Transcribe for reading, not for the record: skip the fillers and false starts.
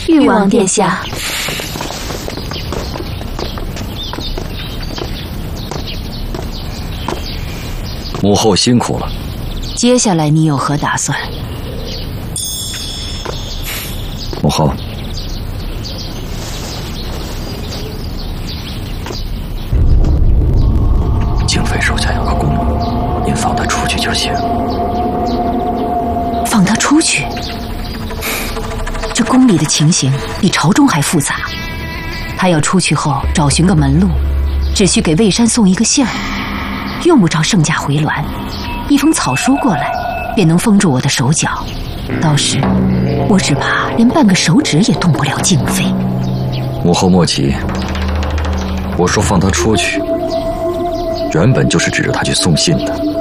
誉王殿下。 母后辛苦了。 接下来你有何打算？ 母后，景妃手下有个宫女，您放她出去就行。 放她出去？这宫里的情形比朝中还复杂。她要出去后找寻个门路，只需给魏山送一个信儿，用不着圣驾回銮，一封草书过来，便能封住我的手脚。到时我只怕连半个手指也动不了静妃。 母后莫急，我说放她出去，原本就是指着她去送信的。